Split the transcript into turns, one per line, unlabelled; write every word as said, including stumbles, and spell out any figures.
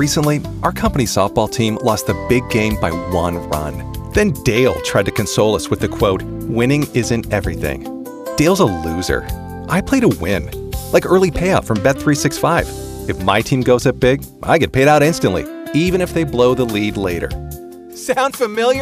Recently, our company softball team lost the big game by one run. Then Dale tried to console us with the quote, "Winning isn't everything." Dale's a loser. I play to win. Like early payout from Bet three sixty-five. If my team goes up big, I get paid out instantly, even if they blow the lead later. Sound familiar?